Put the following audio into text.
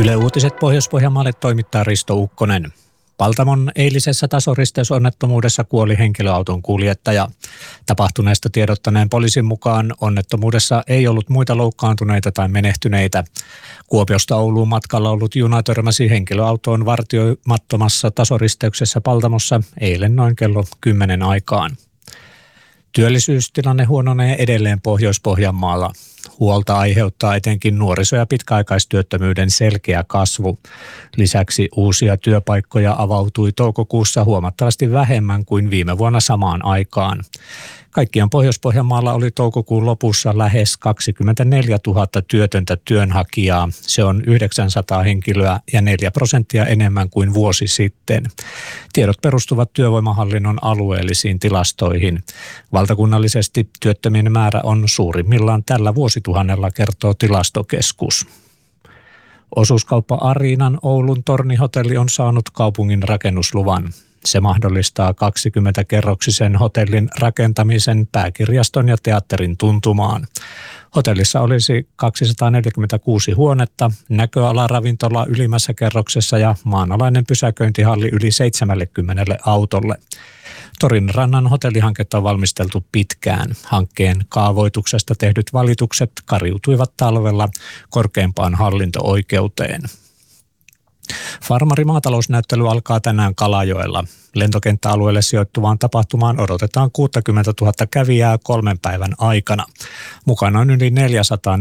Yle Uutiset Pohjois-Pohjanmaalle toimittaa Risto Ukkonen. Paltamon eilisessä tasoristeysonnettomuudessa kuoli henkilöauton kuljettaja. Tapahtuneesta tiedottaneen poliisin mukaan onnettomuudessa ei ollut muita loukkaantuneita tai menehtyneitä. Kuopiosta Ouluun matkalla ollut juna törmäsi henkilöautoon vartioimattomassa tasoristeyksessä Paltamossa eilen noin kello 10 aikaan. Työllisyystilanne huononee edelleen Pohjois-Pohjanmaalla. Huolta aiheuttaa etenkin nuoriso- ja pitkäaikaistyöttömyyden selkeä kasvu. Lisäksi uusia työpaikkoja avautui toukokuussa huomattavasti vähemmän kuin viime vuonna samaan aikaan. Kaikkiaan Pohjois-Pohjanmaalla oli toukokuun lopussa lähes 24 000 työtöntä työnhakijaa. Se on 900 henkilöä ja 4% enemmän kuin vuosi sitten. Tiedot perustuvat työvoimahallinnon alueellisiin tilastoihin. Valtakunnallisesti työttömien määrä on suurimmillaan tällä vuosituhannella, kertoo Tilastokeskus. Osuuskauppa Ariinan Oulun tornihotelli on saanut kaupungin rakennusluvan. Se mahdollistaa 20-kerroksisen hotellin rakentamisen pääkirjaston ja teatterin tuntumaan. Hotellissa olisi 246 huonetta, näköalaravintola ylimmässä kerroksessa ja maanalainen pysäköintihalli yli 70 autolle. Torin rannan hotellihanketta on valmisteltu pitkään. Hankkeen kaavoituksesta tehdyt valitukset kariutuivat talvella korkeimpaan hallinto-oikeuteen. Farmari-maatalousnäyttely alkaa tänään Kalajoella. Lentokenttäalueelle sijoittuvaan tapahtumaan odotetaan 60 000 kävijää 3 päivän aikana. Mukana on yli 400